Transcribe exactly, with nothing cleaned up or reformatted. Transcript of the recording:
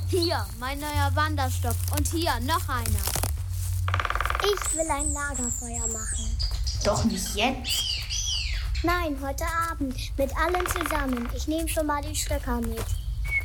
Hier, mein neuer Wanderstock. Und hier, noch einer. Ich will ein Lagerfeuer machen. Doch nicht jetzt. Nein, heute Abend. Mit allen zusammen. Ich nehme schon mal die Stöcker mit.